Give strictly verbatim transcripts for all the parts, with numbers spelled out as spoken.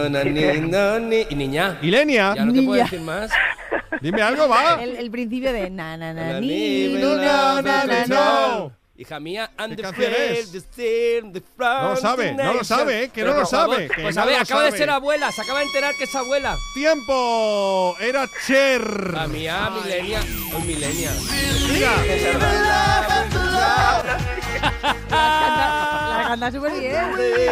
Y niña. Ilenia. Ya no te puedo decir más. Dime algo, va. El, el principio de na na na Na, ni ni, no na, no na na na. no. Hija mía, and ¿Qué the canción fair, es? the same, the No lo sabe, no lo sabe, que no lo sabe. que Pues no a ver, lo acaba de sabe. ser abuela, se acaba de enterar que es abuela. ¡Tiempo! Era Cher. La mía, milenia. Hoy milenia. Mira. La canta súper bien.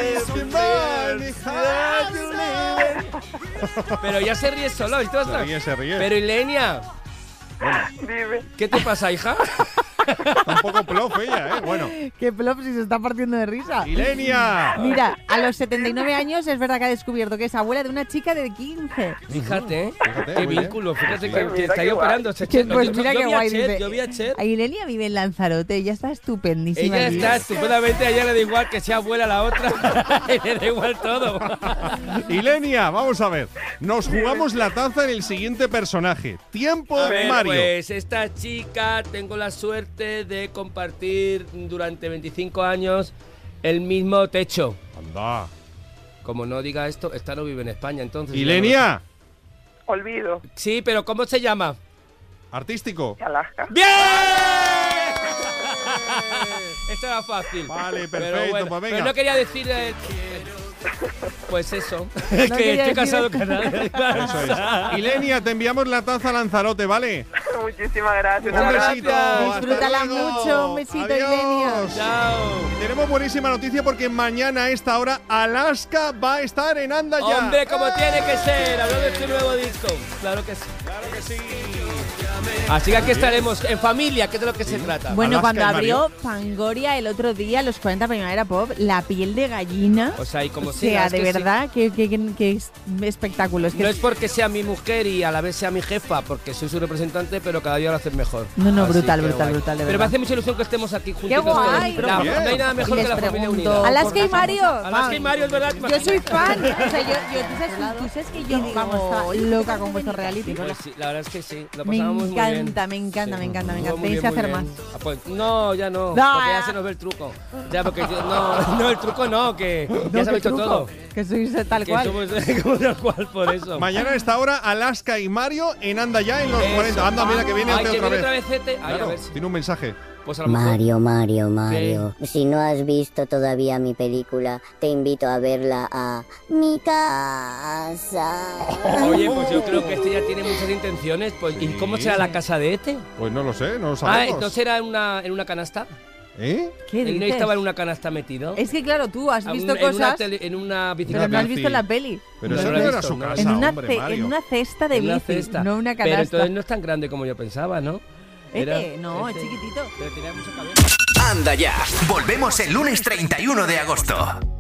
Pero ya se ríe solo, ¿viste? Se ríe, se ríe. Pero Ilenia, Dime. ¿qué te pasa, hija? Está un poco plof ella, ¿eh? Bueno. Qué plop si se está partiendo de risa. Ilenia. Mira, a los setenta y nueve años es verdad que ha descubierto que es abuela de una chica de quince. Fíjate, ¿eh? Fíjate, Qué muy bien. vínculo, fíjate Sí, que, mira que está qué ahí guay. operando. ese Que, Cher. pues Yo- mira yo qué vi a guay, Cher, dice. Yo vi a Cher. Ilenia vive en Lanzarote, ella está estupendísima. Ella allí. está estupendamente, a ella le da igual que sea abuela la otra. Le da igual todo. Ilenia, vamos a ver. Nos jugamos la taza en el siguiente personaje. Tiempo, A ver, Mario. pues esta chica tengo la suerte de compartir durante veinticinco años el mismo techo. Anda. Como no diga esto, esta no vive en España, entonces. Ilenia. Olvido. Sí, pero ¿cómo se llama? Artístico. Alaska. ¡Bien! Esto era fácil. Vale, Pero perfecto, bueno, pues venga. Pero no quería decir. eh, pues eso. que quería estoy casado decir- con nadie. Eso es. Ilenia, te enviamos la taza a Lanzarote, ¿vale? Muchísimas gracias. Un abrazo. besito. hasta Disfrútala luego. mucho, un besito, Adiós. Ilenia. Chao. Tenemos buenísima noticia porque mañana a esta hora Alaska va a estar en Anda Ya. Hombre, como tiene que ser. Hablando de tu nuevo disco. Claro que sí. Claro que sí. Así que aquí estaremos en familia, que es de lo que se trata. Bueno, Alaska cuando y abrió Mario. Fangoria el otro día, los cuarenta Primavera Pop, la piel de gallina. O sea, y como O siga, sea, es de que sí. verdad, que, que, que- que es espectáculo. Es que No es porque sea mi mujer y a la vez sea mi jefa, porque soy su representante, pero cada día lo hacen mejor. No, no, Así brutal, que brutal, guay. brutal, de Pero me verdad. hace mucha ilusión que estemos aquí juntos. ¡Qué guay! No, Bien. no hay nada mejor Y que les la familia pregunto- unida. Alaska y Mario. Alaska y Mario, es verdad. Yo soy fan. O sea, yo, yo, tú, sabes, tú sabes que yo, vamos, estaba loca con vuestro reality. Pues sí, la verdad es que sí, lo Me pasamos muy bien. encanta, me encanta, me encanta, me Muy encanta. bien, Tenéis que muy hacer más. bien. Ah, pues, no, ya no, No, porque ya ya. se nos ve el truco. Ya, porque yo, no, no, el truco no, que ya se ha qué visto truco, todo. Que sois tal Que cual. somos como tal cual, por eso. Mañana a esta hora Alaska y Mario en Anda Ya en los Eso. cuarenta. Anda, mira que viene Ay, otra que viene vez. otra vez Zete. Ay, Claro, a ver si- tiene un mensaje. Pues a lo mejor. Mario, Mario, Mario. Si no has visto todavía mi película, te invito a verla a mi casa. Oye, pues yo creo que este ya tiene muchas intenciones. Pues, ¿y cómo será la casa de este? Pues no lo sé, no lo Ah, sabemos. ¿no será en una, en una canasta? ¿Eh? ¿Qué ¿Él no dices? estaba en una canasta metido? Es que claro, tú has A visto un- en, una cosas, tele- en una pero bicicleta. no has bici. visto la peli. Pero No eso lo no he era visto, su no. casa, En una, hombre, ce- Mario. en una cesta de En una bici, cesta. no una Pero canasta. entonces no es tan grande como yo pensaba, ¿no? Este, no, es este. chiquitito. Pero tenía mucha cabeza. Anda Ya. Volvemos el lunes treinta y uno de agosto.